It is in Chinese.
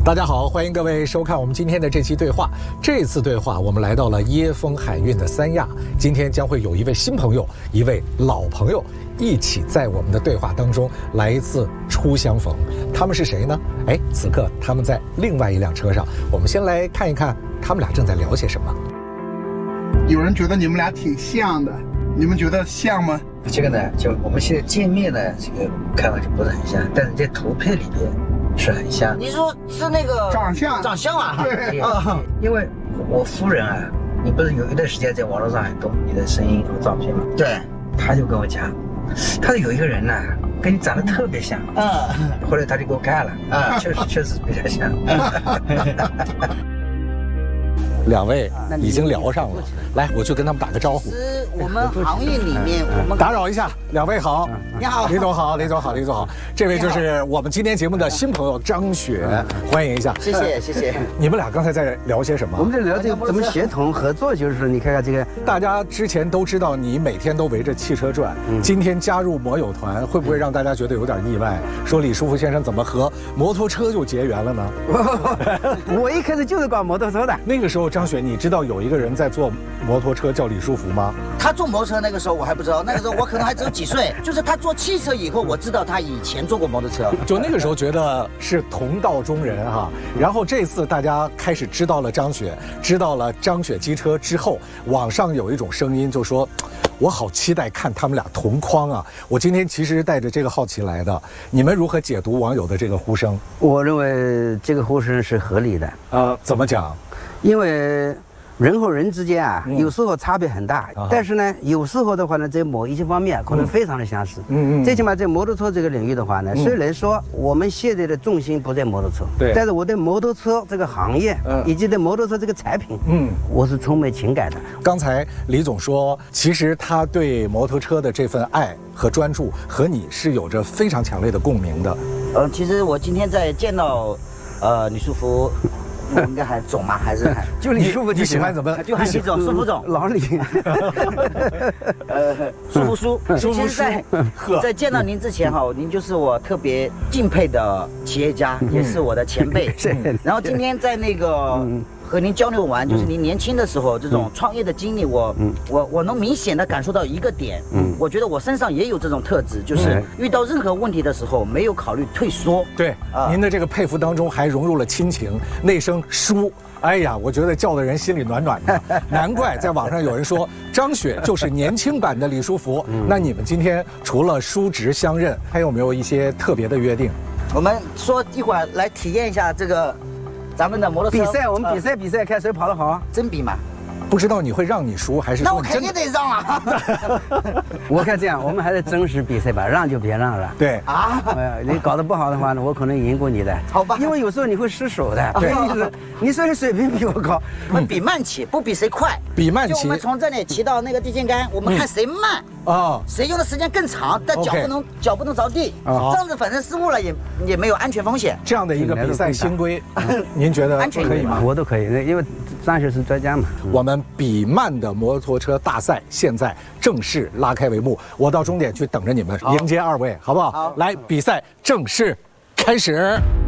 大家好，欢迎各位收看我们今天的这期对话。这次对话，我们来到了椰风海韵的三亚。今天将会有一位新朋友，一位老朋友，一起在我们的对话当中来一次初相逢。他们是谁呢？此刻他们在另外一辆车上。我们先来看一看他们俩正在聊些什么。 有人觉得你们俩挺像的，你们觉得像吗？ 这个呢，就我们现在见面呢，这个看上去不是很像，但是在图片里边是很像。 你说是那个长相啊？ 对啊， 因为我夫人啊，你不是有一段时间在网络上很懂你的声音和照片吗？ 对， 他就跟我讲，他说有一个人呢，跟你长得特别像。后来他就给我看了，确实比较像。 两位已经聊上了，来，我去跟他们打个招呼。 是我们行业里面，我们打扰一下，两位好， 你好， 李总好，李总好，李总好。这位就是我们今天节目的新朋友张雪，欢迎一下。 谢谢谢谢。 你们俩刚才在聊些什么？ 我们在聊这个怎么协同合作，就是你看看这个， 大家之前都知道你每天都围着汽车转，今天加入摩友团，会不会让大家觉得有点意外？说李书福先生怎么和摩托车就结缘了呢？ 我一开始就是搞摩托车的。 那个时候，张雪，你知道有一个人在做摩托车叫李书福吗？ 他坐摩托车那个时候我还不知道，那个时候我可能还只有几岁。就是他做汽车以后，我知道他以前做过摩托车。 就那个时候觉得是同道中人哈。然后这次大家开始知道了张雪，知道了张雪机车之后，网上有一种声音就说，我好期待看他们俩同框啊！我今天其实是带着这个好奇来的。你们如何解读网友的这个呼声？ 我认为这个呼声是合理的。 怎么讲？ 因为人和人之间啊，有时候差别很大，但是呢，有时候的话呢，在某一些方面可能非常的相似。最起码在摩托车这个领域的话呢，虽然说我们现在的重心不在摩托车， 对， 但是我对摩托车这个行业，以及对摩托车这个产品，我是充满情感的。 刚才李总说，其实他对摩托车的这份爱和专注，和你是有着非常强烈的共鸣的。 其实我今天在见到，李书福。我应该喊总吗？还是喊就李书福？ 你喜欢怎么？ 就喊李总，书福总， 老李。 书福叔。其实在见到您之前哈，您就是我特别敬佩的企业家，也是我的前辈。然后今天在那个和您交流完，就是您年轻的时候这种创业的经历，我能明显的感受到一个点。我觉得我身上也有这种特质，就是遇到任何问题的时候，没有考虑退缩。 对，您的这个佩服当中还融入了亲情，那声叔，哎呀，我觉得叫的人心里暖暖的。难怪在网上有人说张雪就是年轻版的李书福。那你们今天除了叔侄相认，还有没有一些特别的约定？ 我们说一会儿来体验一下这个咱们的摩托车比赛，我们比赛看谁跑得好。 真比嘛？ 不知道你会让你输还是说？ 那我肯定得让啊！ 我看这样，我们还是真实比赛吧，让就别让了。 对啊， 你搞得不好的话呢，我可能赢过你的。 好吧， 因为有时候你会失手的。对，你虽然水平比我高， 我们比慢骑，不比谁快。 比慢骑， 就我们从这里骑到那个地线杆，我们看谁慢谁用的时间更长，但脚不能着地。这样子反正失误了也没有安全风险。 这样的一个比赛新规，您觉得可以吗？ 我都可以，因为张雪是专家嘛。 我们比慢的摩托车大赛现在正式拉开帷幕，我到终点去等着你们，迎接二位，好不好？好，来，比赛正式开始。